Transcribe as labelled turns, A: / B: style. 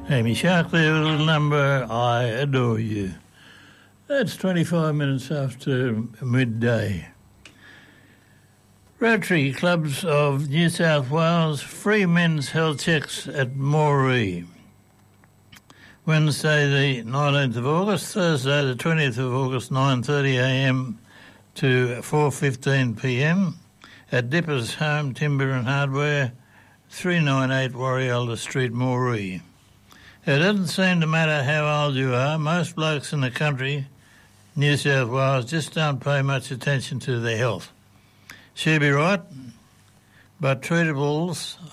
A: Amy Sharkley, a little number, I Adore You. That's 25 minutes after midday. Rotary Clubs of New South Wales, free men's health checks at Moree. Wednesday the 19th of August, Thursday the 20th of August, 9:30am to 4:15pm at Dipper's Home Timber and Hardware, 398 Warrialda Street, Moree. It doesn't seem to matter how old you are. Most blokes in the country, New South Wales, just don't pay much attention to their health. She'd be right, but treatables